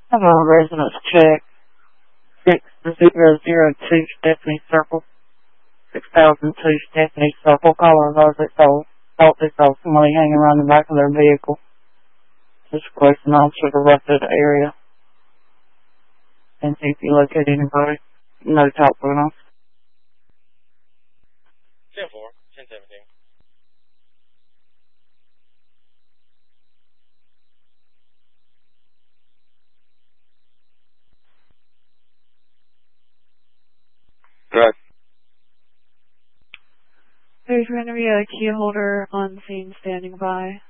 Have a residence check. 6002 Stephanie Circle. 6002 Stephanie Circle. Caller those that thought they saw somebody hanging around the back of their vehicle. Just request an officer to rush to the area and see if you locate anybody. No talk going on. 10-4, 10-17. Right. There's going to be a key holder on scene standing by.